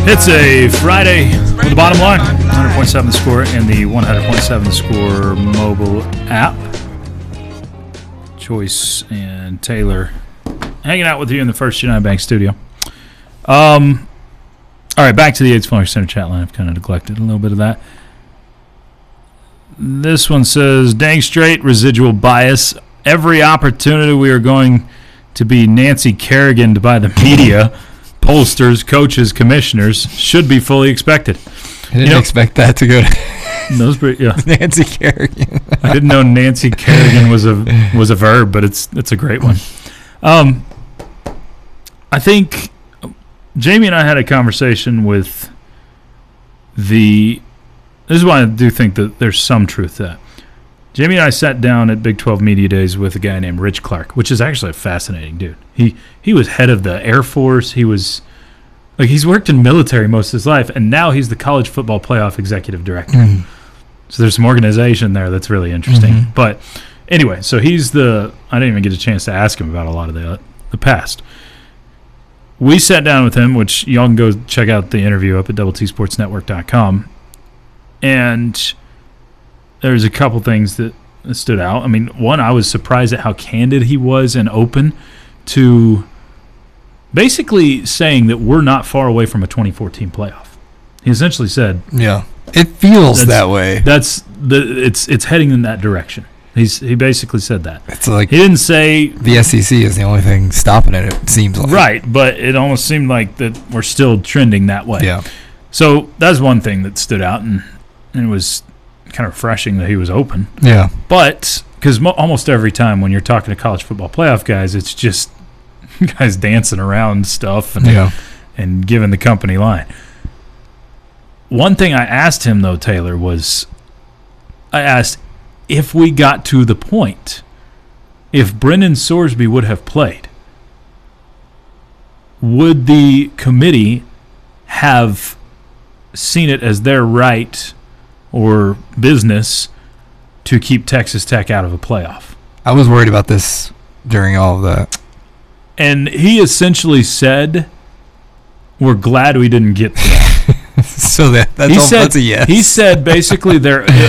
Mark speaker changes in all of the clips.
Speaker 1: It's a Friday with the bottom line. 100.7 The Score and the 100.7 The Score mobile app. Choice and Taylor hanging out with you in the First United Bank studio. All right, back to the Yates Flooring Center chat line. I've kind of neglected a little bit of that. This one says, dang straight residual bias. Every opportunity we are going to be Nancy Kerrigan by the media, pollsters, coaches, commissioners should be fully expected.
Speaker 2: I didn't expect that to go to Nancy Kerrigan.
Speaker 1: I didn't know Nancy Kerrigan was a verb, but it's a great one. I think Jamie and I had a conversation with this is why I do think that there's some truth to that. Jamie and I sat down at Big 12 Media Days with a guy named Rich Clark, which is actually a fascinating dude. He was head of the Air Force. He's worked in military most of his life, and now he's the College Football Playoff Executive Director. Mm-hmm. So there's some organization there that's really interesting. Mm-hmm. But anyway, so I didn't even get a chance to ask him about a lot of the past. We sat down with him, which y'all can go check out the interview up at doubleTSportsNetwork.com. And there's a couple things that stood out. I mean, one, I was surprised at how candid he was and open to basically saying that we're not far away from a 2014 playoff. He essentially said,
Speaker 2: "Yeah, it feels that way.
Speaker 1: It's heading in that direction." He basically said that.
Speaker 2: It's like
Speaker 1: he didn't say
Speaker 2: the SEC is the only thing stopping it. It seems like
Speaker 1: right, but it almost seemed like that we're still trending that way.
Speaker 2: Yeah.
Speaker 1: So that's one thing that stood out, and it was kind of refreshing that he was open.
Speaker 2: Yeah.
Speaker 1: But because almost every time when you're talking to college football playoff guys, it's just guys dancing around stuff and giving the company line. One thing I asked him, though, Taylor, was I asked if we got to the point, if Brendan Sorsby would have played, would the committee have seen it as their right or business to keep Texas Tech out of a playoff?
Speaker 2: I was worried about this during all of that.
Speaker 1: And he essentially said, we're glad we didn't get to that.
Speaker 2: So that's a yes.
Speaker 1: He said basically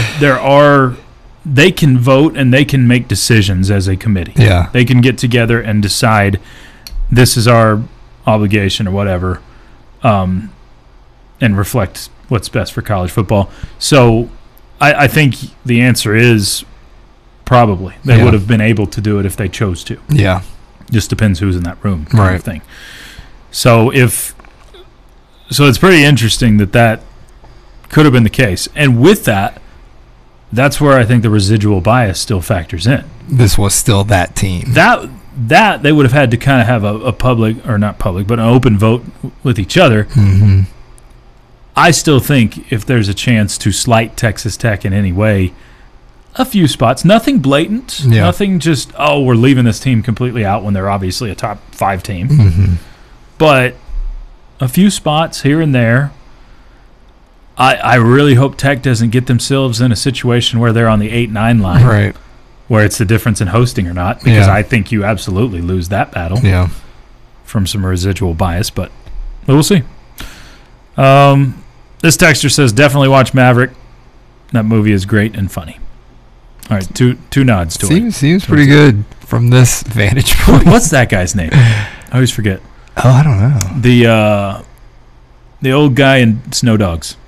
Speaker 1: they can vote and they can make decisions as a committee.
Speaker 2: Yeah.
Speaker 1: They can get together and decide this is our obligation or whatever, and reflect what's best for college football. So I think the answer is probably. They would have been able to do it if they chose to.
Speaker 2: Yeah.
Speaker 1: Just depends who's in that room kind
Speaker 2: right.
Speaker 1: of thing. So it's pretty interesting that could have been the case. And with that, that's where I think the residual bias still factors in.
Speaker 2: This was still that team.
Speaker 1: That they would have had to kind of have a public, or not public, but an open vote with each other.
Speaker 2: Mm-hmm.
Speaker 1: I still think if there's a chance to slight Texas Tech in any way, a few spots, nothing blatant, nothing just, we're leaving this team completely out when they're obviously a top 5 team.
Speaker 2: Mm-hmm.
Speaker 1: But a few spots here and there. I really hope Tech doesn't get themselves in a situation where they're on the 8-9 line,
Speaker 2: right?
Speaker 1: Where it's the difference in hosting or not, because I think you absolutely lose that battle from some residual bias, but we'll see. This texter says, definitely watch Maverick. That movie is great and funny. All right, two nods to it.
Speaker 2: Seems pretty good from this vantage point.
Speaker 1: What's that guy's name? I always forget.
Speaker 2: Oh, I don't know.
Speaker 1: The old guy in Snow Dogs.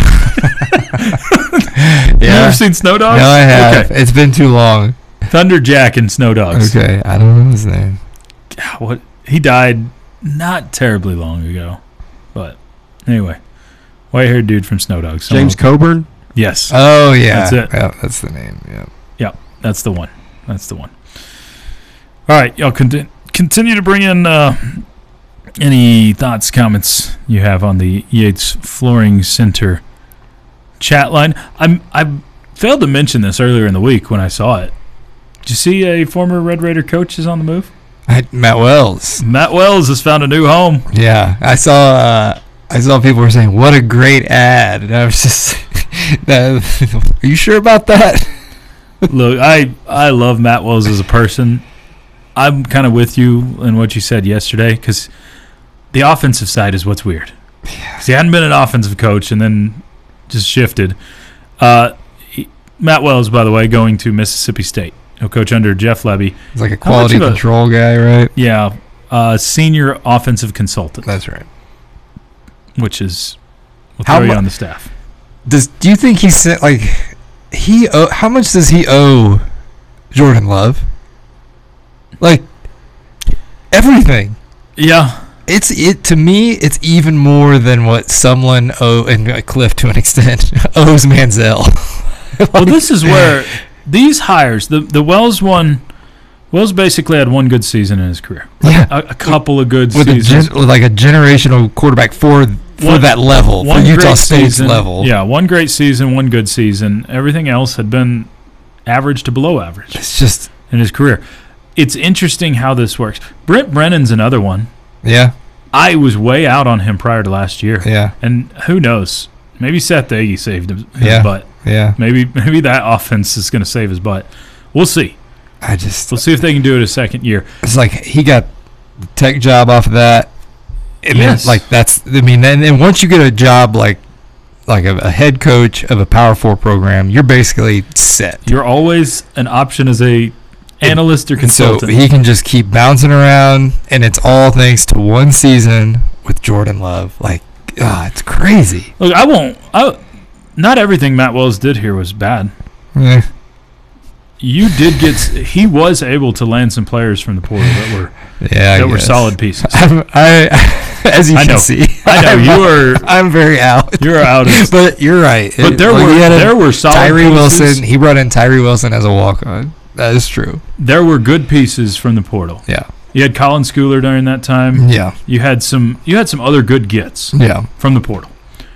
Speaker 2: You
Speaker 1: ever seen Snow Dogs?
Speaker 2: No, I have. Okay. It's been too long.
Speaker 1: Thunder Jack in Snow Dogs.
Speaker 2: Okay, I don't know his name.
Speaker 1: What? He died not terribly long ago, but anyway, white-haired dude from Snow Dogs.
Speaker 3: James Coburn.
Speaker 1: Yes.
Speaker 2: Oh yeah,
Speaker 1: that's it.
Speaker 2: Yeah, that's the name. Yeah.
Speaker 1: Yeah, that's the one. All right, y'all continue to bring in any thoughts, comments you have on the Yates Flooring Center chat line. I failed to mention this earlier in the week when I saw it. Did you see a former Red Raider coach is on the move?
Speaker 2: Matt Wells.
Speaker 1: Matt Wells has found a new home.
Speaker 2: Yeah, I saw people were saying, "What a great ad," and I was just, "Are you sure about that?"
Speaker 1: Look, I love Matt Wells as a person. I'm kind of with you in what you said yesterday because the offensive side is what's weird. 'Cause he hadn't been an offensive coach and then just shifted. Matt Wells, by the way, going to Mississippi State. He'll coach under Jeff Levy.
Speaker 2: He's like a quality control guy, right?
Speaker 1: Yeah, senior offensive consultant.
Speaker 2: That's right.
Speaker 1: Which is, we'll throw you on the staff.
Speaker 2: Do you think he said like how much does he owe Jordan Love? Like everything.
Speaker 1: Yeah.
Speaker 2: To me, it's even more than what Sumlin and Cliff to an extent owes Manziel.
Speaker 1: Well, this is where these hires, the Wells one. Wells basically had one good season in his career.
Speaker 2: Yeah,
Speaker 1: a couple of good
Speaker 2: with
Speaker 1: seasons.
Speaker 2: Like a generational quarterback for that level, for Utah State's level.
Speaker 1: Yeah, one great season, one good season. Everything else had been average to below average.
Speaker 2: It's just
Speaker 1: in his career. It's interesting how this works. Brent Brennan's another one.
Speaker 2: Yeah,
Speaker 1: I was way out on him prior to last year.
Speaker 2: Yeah,
Speaker 1: and who knows? Maybe Seth Agee saved his butt.
Speaker 2: Yeah,
Speaker 1: maybe that offense is going to save his butt. We'll see. We'll see if they can do it a second year.
Speaker 2: It's like he got the tech job off of that, and then like that's. I mean, and once you get a job like a head coach of a Power 4 program, you're basically set.
Speaker 1: You're always an option as a analyst or consultant.
Speaker 2: So he can just keep bouncing around, and it's all thanks to one season with Jordan Love. Like, it's crazy.
Speaker 1: Look, not everything Matt Wells did here was bad.
Speaker 2: Yeah.
Speaker 1: He was able to land some players from the portal that were solid pieces.
Speaker 2: As you can see,
Speaker 1: I know you are.
Speaker 2: I'm very out.
Speaker 1: You're out.
Speaker 2: But you're right.
Speaker 1: But there were solid
Speaker 2: Tyree
Speaker 1: pieces.
Speaker 2: Wilson. He brought in Tyree Wilson as a walk-on. That is true.
Speaker 1: There were good pieces from the portal.
Speaker 2: Yeah.
Speaker 1: You had Colin Schooler during that time.
Speaker 2: Yeah.
Speaker 1: You had some other good gets.
Speaker 2: Yeah.
Speaker 1: From the portal.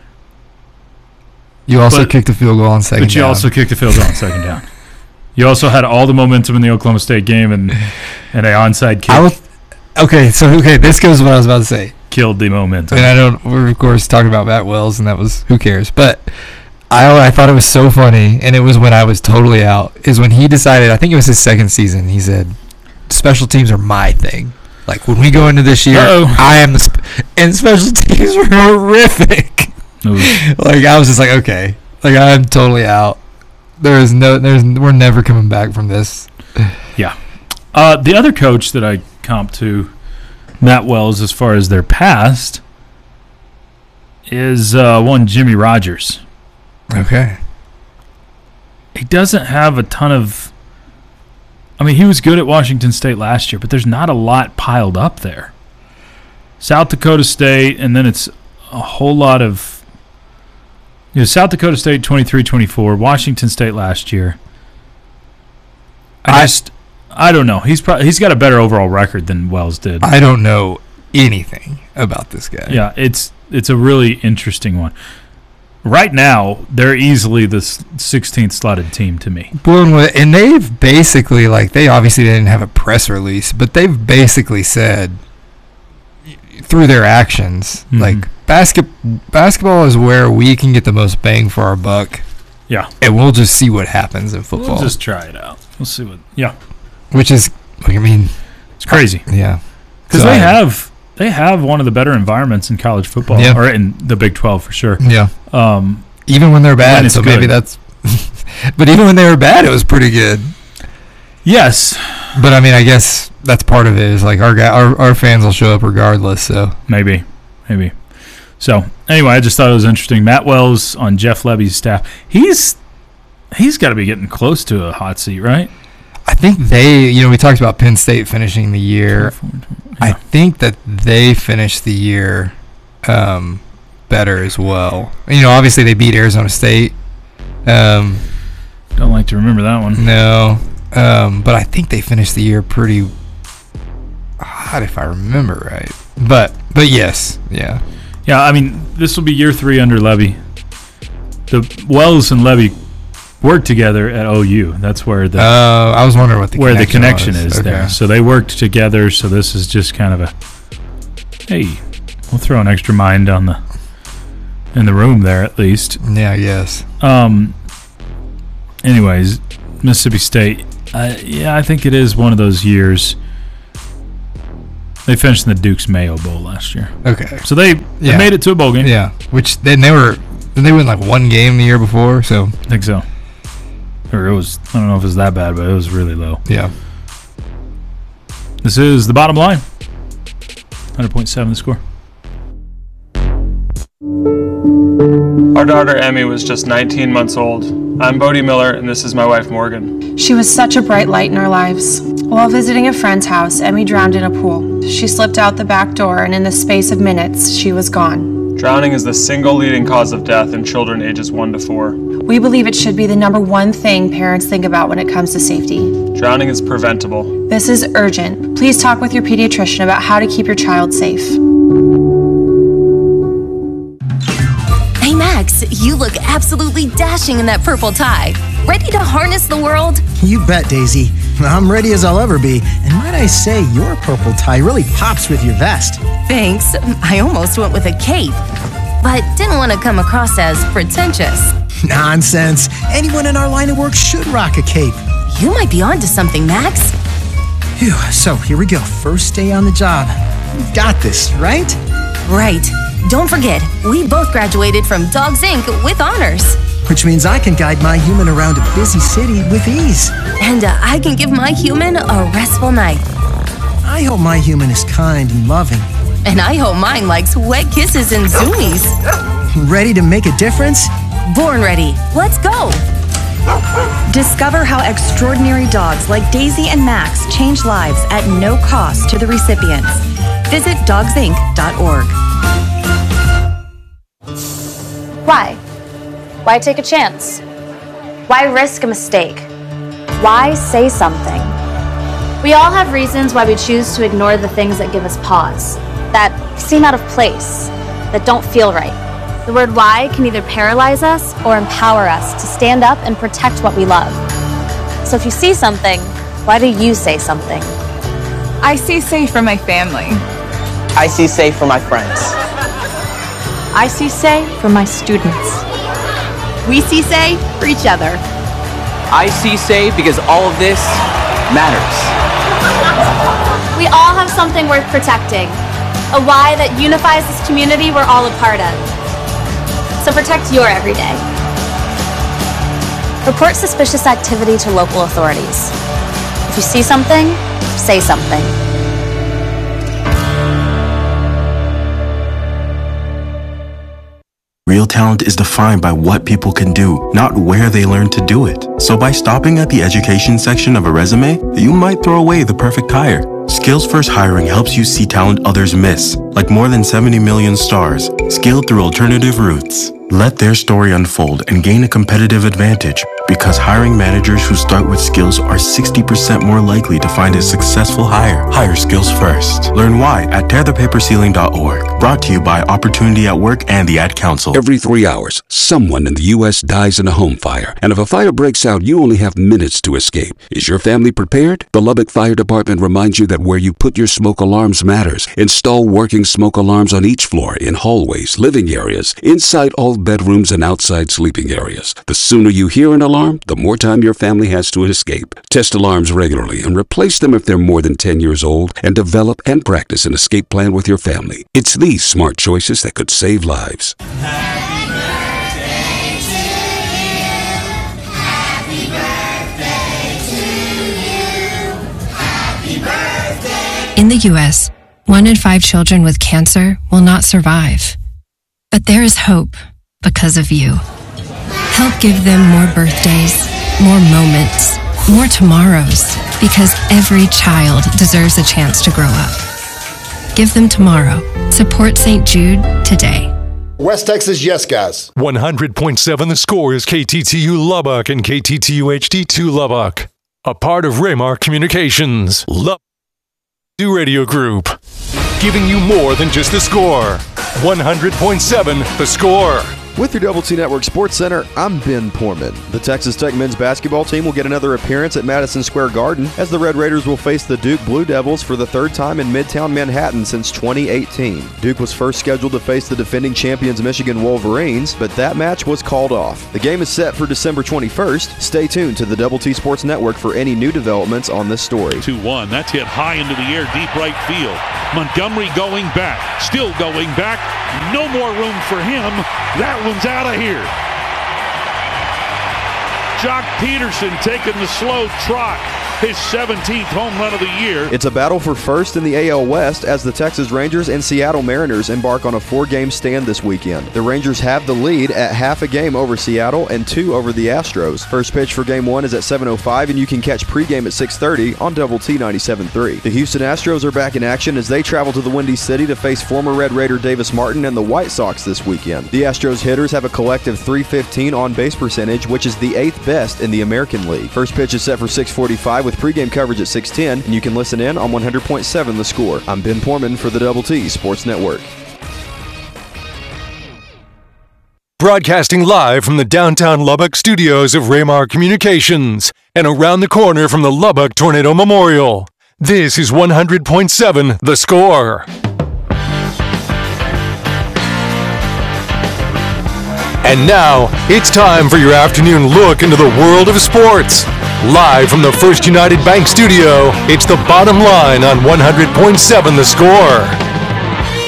Speaker 2: You also kicked a field goal on second down.
Speaker 1: But you also kicked a field goal on second down. You also had all the momentum in the Oklahoma State game and an onside kick.
Speaker 2: This goes to what I was about to say.
Speaker 1: Killed the momentum.
Speaker 2: And we're of course talking about Matt Wells, and that was, who cares? But I thought it was so funny, and it was when I was totally out, is when he decided, I think it was his second season, he said, special teams are my thing. Like, when we go into this year, I am and special teams were horrific. Like, I was just like, okay. Like, I'm totally out. We're never coming back from this.
Speaker 1: Yeah. The other coach that I comp to Matt Wells as far as their past is one Jimmy Rogers.
Speaker 2: Okay.
Speaker 1: He doesn't have a ton of... I mean, he was good at Washington State last year, but there's not a lot piled up there. South Dakota State, and then it's a whole lot of... South Dakota State 23-24, Washington State last year. I don't know. He's got a better overall record than Wells did.
Speaker 2: I don't know anything about this guy.
Speaker 1: Yeah, it's a really interesting one. Right now, they're easily the 16th slotted team to me.
Speaker 2: And they've basically, they obviously didn't have a press release, but they've basically said through their actions, basketball is where we can get the most bang for our buck.
Speaker 1: Yeah.
Speaker 2: And we'll just see what happens in football.
Speaker 1: We'll just try it out. We'll see what. Yeah.
Speaker 2: Which is,
Speaker 1: it's crazy.
Speaker 2: Yeah.
Speaker 1: Because they have one of the better environments in college football, or in the Big 12 for sure.
Speaker 2: Yeah. Even when they're bad, so maybe that's. But even when they were bad, it was pretty good.
Speaker 1: Yes.
Speaker 2: But I guess that's part of it. Is our fans will show up regardless. So
Speaker 1: maybe. So anyway, I just thought it was interesting. Matt Wells on Jeff Levy's staff. He's got to be getting close to a hot seat, right?
Speaker 2: I think we talked about Penn State finishing the year. I think that they finished the year better as well. Obviously they beat Arizona State.
Speaker 1: Don't like to remember that one.
Speaker 2: No. But I think they finished the year pretty hot, if I remember right. But yes, yeah.
Speaker 1: Yeah, this will be year 3 under Levy. The Wells and Levy worked together at OU. That's where
Speaker 2: I was wondering what
Speaker 1: the connection is okay. There. So they worked together. So this is just kind of hey, we'll throw an extra mind in the room there at least.
Speaker 2: Yeah, yes.
Speaker 1: Anyways, Mississippi State. I think it is one of those years. They finished in the Duke's Mayo Bowl last year.
Speaker 2: Okay.
Speaker 1: So they made it to a bowl game.
Speaker 2: Yeah. Which then they won like one game the year before, so
Speaker 1: I think so. Or it was, I don't know if it was that bad, but it was really low.
Speaker 2: yeah.
Speaker 1: This is The Bottom Line. 100.7 the score.
Speaker 3: Our daughter Emmy was just 19 months old. I'm Bodie Miller, and this is my wife Morgan.
Speaker 4: She was such a bright light in our lives. While visiting a friend's house, Emmy drowned in a pool. She slipped out the back door, and in the space of minutes, she was gone.
Speaker 3: Drowning is the single leading cause of death in children ages 1 to 4.
Speaker 4: We believe it should be the number one thing parents think about when it comes to safety.
Speaker 3: Drowning is preventable.
Speaker 4: This is urgent. Please talk with your pediatrician about how to keep your child safe.
Speaker 5: Hey Max, you look absolutely dashing in that purple tie. Ready to harness the world?
Speaker 6: You bet, Daisy. I'm ready as I'll ever be. And might I say, your purple tie really pops with your vest.
Speaker 5: Thanks. I almost went with a cape, but didn't want to come across as pretentious.
Speaker 6: Nonsense. Anyone in our line of work should rock a cape.
Speaker 5: You might be onto something, Max.
Speaker 6: Phew, so here we go. First day on the job. We've got this, right?
Speaker 5: Right. Don't forget, we both graduated from Dogs Inc. with honors.
Speaker 6: Which means I can guide my human around a busy city with ease.
Speaker 5: And I can give my human a restful night.
Speaker 6: I hope my human is kind and loving.
Speaker 5: And I hope mine likes wet kisses and zoomies.
Speaker 6: Ready to make a difference?
Speaker 5: Born ready. Let's go.
Speaker 7: Discover how extraordinary dogs like Daisy and Max change lives at no cost to the recipients. Visit dogsinc.org.
Speaker 8: Why? Why take a chance? Why risk a mistake? Why say something? We all have reasons why we choose to ignore the things that give us pause, that seem out of place, that don't feel right. The word why can either paralyze us or empower us to stand up and protect what we love. So if you see something, why do you say something?
Speaker 9: I see safe for my family.
Speaker 10: I see safe for my friends.
Speaker 8: I see say for my students.
Speaker 11: We see say for each other.
Speaker 10: I see say because all of this matters.
Speaker 8: We all have something worth protecting, a why that unifies this community we're all a part of. So protect your everyday. Report suspicious activity to local authorities. If you see something, say something.
Speaker 12: Real talent is defined by what people can do, not where they learn to do it. So by stopping at the education section of a resume, you might throw away the perfect hire. Skills First Hiring helps you see talent others miss, like more than 70 million stars, scaled through alternative routes. Let their story unfold and gain a competitive advantage, because hiring managers who start with skills are 60% more likely to find a successful hire. Hire skills first. Learn why at tearthepaperceiling.org. Brought to you by Opportunity at Work and the Ad Council.
Speaker 13: Every 3 hours, someone in the U.S. dies in a home fire. And if a fire breaks out, you only have minutes to escape. Is your family prepared? The Lubbock Fire Department reminds you that where you put your smoke alarms matters. Install working smoke alarms on each floor, in hallways, living areas, inside all bedrooms and outside sleeping areas. The sooner you hear an alarm, the more time your family has to escape. Test alarms regularly and replace them if they're more than 10 years old, and develop and practice an escape plan with your family. It's these smart choices that could save lives.
Speaker 14: In the U.S., 1 in 5 children with cancer will not survive. But there is hope because of you. Help give them more birthdays, more moments, more tomorrows, because every child deserves a chance to grow up. Give them tomorrow. Support St. Jude today.
Speaker 15: West Texas Yes Guys.
Speaker 16: 100.7 The Score is KTTU Lubbock and KTTU HD2 Lubbock. A part of Raymar Communications. Lubbock Radio Group. Giving you more than just the score. 100.7 The Score.
Speaker 17: With your Double T Network Sports Center, I'm Ben Poorman. The Texas Tech men's basketball team will get another appearance at Madison Square Garden as the Red Raiders will face the Duke Blue Devils for the third time in Midtown Manhattan since 2018. Duke was first scheduled to face the defending champions Michigan Wolverines, but that match was called off. The game is set for December 21st. Stay tuned to the Double T Sports Network for any new developments on this story.
Speaker 18: 2-1. That's hit high into the air, deep right field. Montgomery going back, still going back. No more room for him. That one's out of here. Jock Peterson taking the slow trot. His 17th home run of the year.
Speaker 17: It's a battle for first in the AL West as the Texas Rangers and Seattle Mariners embark on a 4-game stand this weekend. The Rangers have the lead at half a game over Seattle and 2 over the Astros. First pitch for Game 1 is at 7:05, and you can catch pregame at 6:30 on Double T 97.3. The Houston Astros are back in action as they travel to the Windy City to face former Red Raider Davis Martin and the White Sox this weekend. The Astros hitters have a collective .315 on-base percentage, which is the 8th best in the American League. First pitch is set for 6:45 with pregame coverage at 6:10, and you can listen in on 100.7 The Score. I'm Ben Poorman for the Double T Sports Network.
Speaker 16: Broadcasting live from the downtown Lubbock studios of Raymar Communications and around the corner from the Lubbock Tornado Memorial. This is 100.7 The Score. And now, it's time for your afternoon look into the world of sports. Live from the First United Bank studio, it's the Bottom Line on 100.7 The Score.